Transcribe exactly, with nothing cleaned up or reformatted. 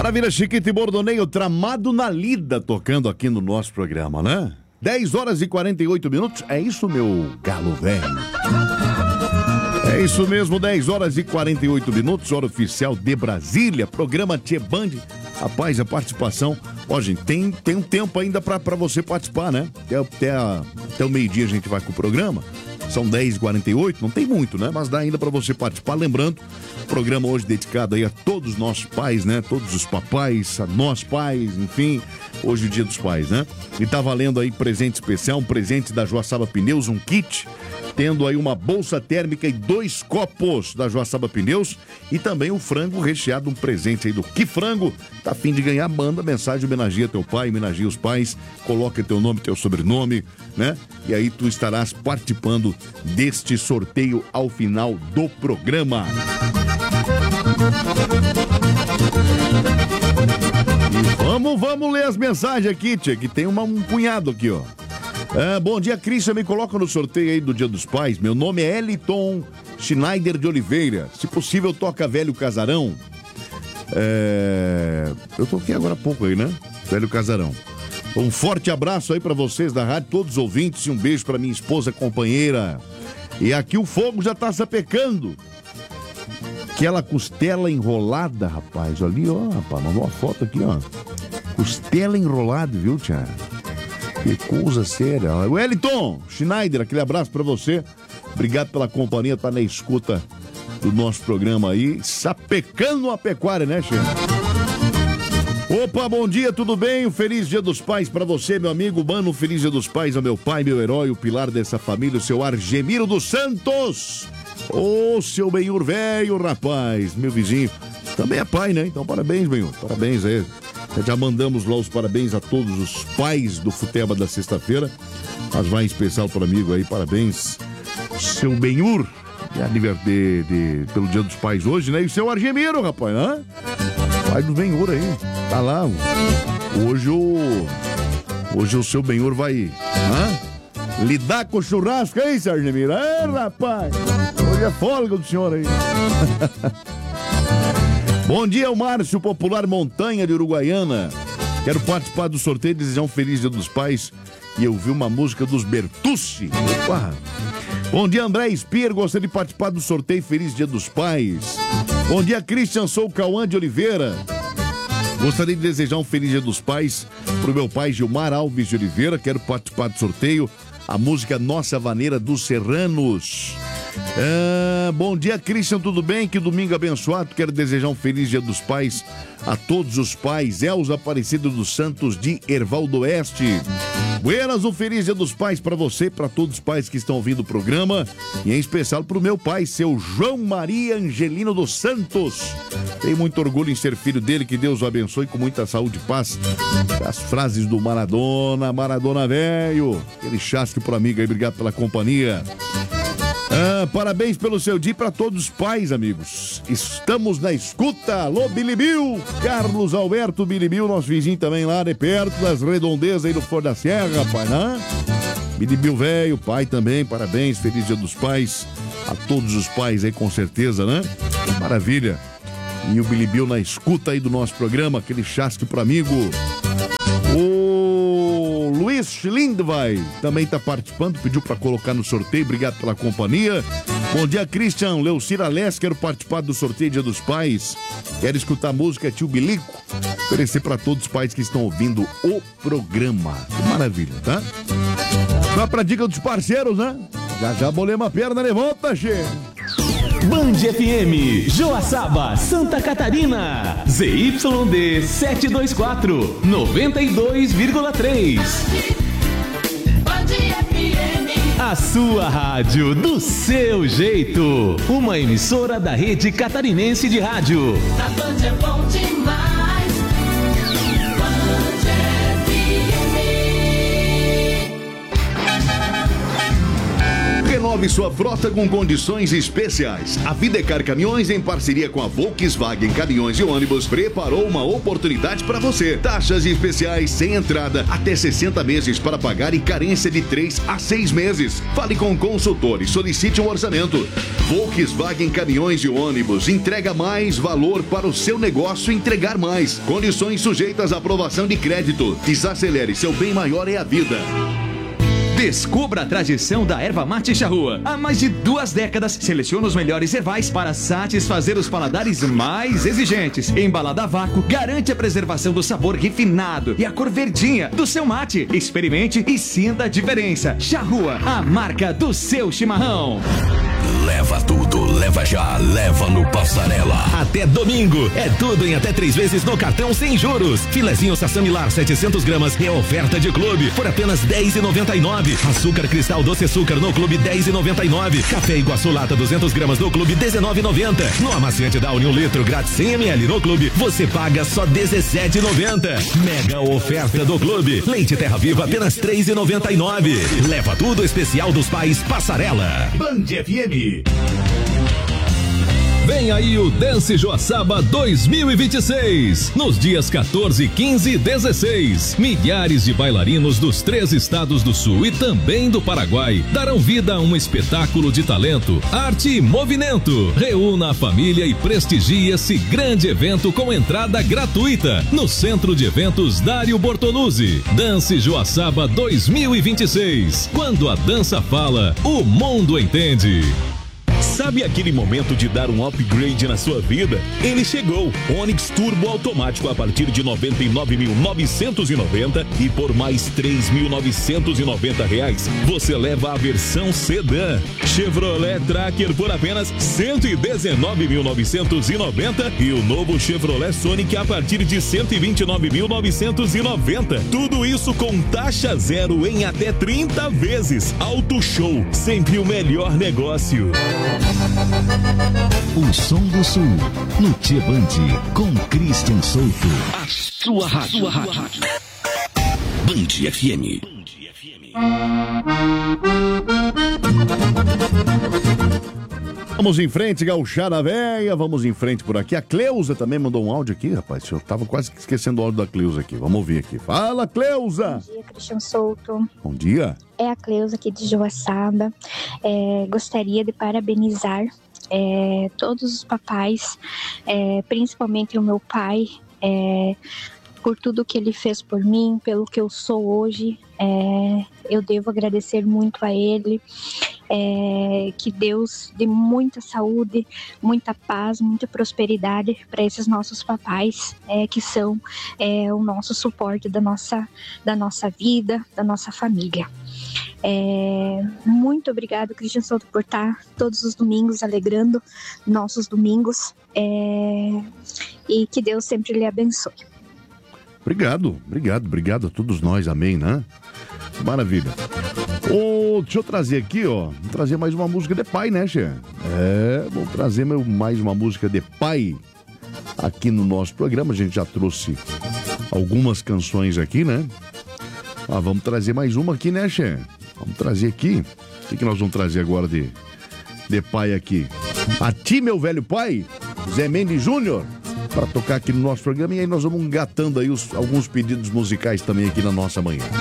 Maravilha, Chiquito e Bordoneio, Tramado na Lida, tocando aqui no nosso programa, né? dez horas e quarenta e oito minutos, é isso, meu galo velho? É isso mesmo, dez horas e quarenta e oito minutos, hora oficial de Brasília, programa Tchê Band. Rapaz, a participação, ó gente, tem, tem um tempo ainda pra, pra você participar, né? Até, até, a, até o meio-dia a gente vai com o programa, são dez e quarenta e oito, não tem muito, né? Mas dá ainda pra você participar, lembrando, programa hoje dedicado aí a todos os nossos pais, né? Todos os papais, a nós pais, enfim, hoje é o dia dos pais, né? E tá valendo aí presente especial, um presente da Joaçaba Pneus, um kit, tendo aí uma bolsa térmica e dois copos da Joaçaba Pneus e também um frango recheado, um presente aí do Que Frango. Tá a fim de ganhar, manda mensagem, homenageia teu pai, homenageia os pais, coloca teu nome, teu sobrenome, né? E aí tu estarás participando deste sorteio ao final do programa. E vamos, vamos ler as mensagens aqui, tia, que tem uma, um punhado aqui, ó. É, bom dia, Cristian, me coloca no sorteio aí do Dia dos Pais. Meu nome é Eliton Schneider de Oliveira. Se possível, toca Velho Casarão. É... Eu toquei agora há pouco aí, né? Velho Casarão. Um forte abraço aí pra vocês da rádio, todos os ouvintes, e um beijo pra minha esposa, companheira. E aqui o fogo já tá sapecando. Aquela costela enrolada, rapaz. Ali, ó, rapaz, mandou uma foto aqui, ó. Costela enrolada, viu, tia? Que coisa séria. Wellington Schneider, aquele abraço pra você. Obrigado pela companhia, tá na escuta do nosso programa aí. Sapecando a pecuária, né, chefe? Opa, bom dia, tudo bem? Um feliz Dia dos Pais pra você, meu amigo. Mano, um feliz Dia dos Pais ao meu pai, meu herói, o pilar dessa família, o seu Argemiro dos Santos. Ô, seu Benhur velho, rapaz, meu vizinho. Também é pai, né? Então, parabéns, Benhur. Parabéns aí. Já mandamos lá os parabéns a todos os pais do Futeba da sexta-feira. Mas vai em especial para o amigo aí, parabéns, seu Benhur, de, de, de, pelo Dia dos Pais hoje, né? E o seu Argemiro, rapaz, né? Pai do Benhur aí, tá lá. Hoje o, hoje o seu Benhur vai hã? lidar com o churrasco aí, seu Argemiro. É, rapaz, hoje é folga do senhor aí. Bom dia, o Márcio, Popular Montanha de Uruguaiana. Quero participar do sorteio e desejar um feliz Dia dos Pais. E eu vi uma música dos Bertucci. Opa! Bom dia, André Spear. Gostaria de participar do sorteio Feliz Dia dos Pais. Bom dia, Christian. Sou o Cauã de Oliveira. Gostaria de desejar um Feliz Dia dos Pais pro meu pai Gilmar Alves de Oliveira. Quero participar do sorteio. A música Nossa Vaneira dos Serranos. Ah, bom dia, Christian, tudo bem? Que domingo abençoado. Quero desejar um feliz Dia dos Pais a todos os pais. Elza Aparecida dos Santos de Ervaldo Oeste. Buenas, um feliz Dia dos Pais para você, para todos os pais que estão ouvindo o programa e em especial para o meu pai, seu João Maria Angelino dos Santos. Tenho muito orgulho em ser filho dele, que Deus o abençoe com muita saúde e paz. As frases do Maradona, Maradona velho. Aquele chasque pro amigo aí, obrigado pela companhia. Ah, parabéns pelo seu dia para todos os pais, amigos. Estamos na escuta. Alô, Bilibil. Carlos Alberto Bilibil, nosso vizinho também lá de perto, das redondezas aí do Flor da Serra, rapaz, né? Bilibil velho, pai também, parabéns. Feliz Dia dos Pais a todos os pais aí, com certeza, né? Maravilha. E o Bilibil na escuta aí do nosso programa, aquele chasque pro amigo. O Luiz Schlindwey também está participando, pediu para colocar no sorteio, obrigado pela companhia. Bom dia, Christian, Leucira Less, quero participar do sorteio Dia dos Pais, quero escutar a música Tio Bilico, oferecer para todos os pais que estão ouvindo o programa. Que maravilha, tá? Vai pra dica dos parceiros, né? Já já bolemos a perna, levanta, che. Band F M, Joaçaba, Santa Catarina, Z Y D setecentos e vinte e quatro, noventa e dois vírgula três. Band F M, a sua rádio do seu jeito. Uma emissora da Rede Catarinense de Rádio. A Band é bom demais. Band F M. Renove sua frota com condições especiais. A Videcar Caminhões, em parceria com a Volkswagen Caminhões e Ônibus, preparou uma oportunidade para você. Taxas especiais sem entrada, até sessenta meses para pagar e carência de três a seis meses. Fale com o consultor e solicite um orçamento. Volkswagen Caminhões e Ônibus, entrega mais valor para o seu negócio, entregar mais. Condições sujeitas à aprovação de crédito. Desacelere, seu bem maior é a vida. Descubra a tradição da erva mate charrua. Há mais de duas décadas, seleciona os melhores ervais para satisfazer os paladares mais exigentes. Embalada a vácuo, garante a preservação do sabor refinado e a cor verdinha do seu mate. Experimente e sinta a diferença. Charrua, a marca do seu chimarrão. Leva tudo, leva já, leva no Passarela. Até domingo, é tudo em até três vezes no cartão sem juros. Filezinho Sassamilar setecentos gramas é oferta de clube por apenas dez reais e noventa e nove centavos. Açúcar Cristal Doce Açúcar no clube dez reais e noventa e nove centavos. Café Iguaçu Lata duzentas gramas no clube dezenove reais e noventa centavos. No amaciante Downy um litro grátis cem mililitros no clube você paga só dezessete reais e noventa centavos. Mega oferta do clube. Leite Terra Viva apenas três reais e noventa e nove centavos. Leva tudo especial dos pais Passarela. Band F M. Vem aí o Dance Joaçaba dois mil e vinte e seis. Nos dias quatorze, quinze e dezesseis, milhares de bailarinos dos três estados do Sul e também do Paraguai darão vida a um espetáculo de talento, arte e movimento. Reúna a família e prestigie esse grande evento com entrada gratuita no Centro de Eventos Dário Bortoluzzi. Dance Joaçaba dois mil e vinte e seis. Quando a dança fala, o mundo entende. Sabe aquele momento de dar um upgrade na sua vida? Ele chegou! Onix Turbo automático a partir de noventa e nove mil novecentos e noventa e por mais três mil novecentos e noventa reais você leva a versão sedã. Chevrolet Tracker por apenas cento e dezenove mil novecentos e noventa e o novo Chevrolet Sonic a partir de cento e vinte e nove mil novecentos e noventa. Tudo isso com taxa zero em até trinta vezes. Auto Show, sempre o melhor negócio. O som do Sul, no Tchê Band, com Christian Souto. A sua rádio. Sua rádio. Band F M. Vamos em frente, gauchada véia, vamos em frente por aqui. A Cleusa também mandou um áudio aqui, rapaz. Eu tava quase esquecendo o áudio da Cleusa aqui. Vamos ouvir aqui. Fala, Cleusa! Bom dia, Christian Souto. Bom dia. É a Cleusa aqui de Joaçaba. É, gostaria de parabenizar é, todos os papais, é, principalmente o meu pai, é, por tudo que ele fez por mim, pelo que eu sou hoje. É, eu devo agradecer muito a ele. É, que Deus dê muita saúde, muita paz, muita prosperidade para esses nossos papais, é, que são é, o nosso suporte da nossa, da nossa vida, da nossa família. É, muito obrigado, Christian Souto, por estar todos os domingos alegrando nossos domingos, é, e que Deus sempre lhe abençoe. Obrigado, obrigado, obrigado a todos nós, amém, né? Maravilha. Oh, deixa eu trazer aqui, ó. Vou trazer mais uma música de pai, né, Che? É, vou trazer mais uma música de pai aqui no nosso programa. A gente já trouxe algumas canções aqui, né? Ah, vamos trazer mais uma aqui, né, Che? Vamos trazer aqui. O que, que nós vamos trazer agora de, de pai aqui? A ti, meu velho pai, Zé Mendes Júnior, para tocar aqui no nosso programa. E aí nós vamos engatando aí os, alguns pedidos musicais também aqui na nossa manhã.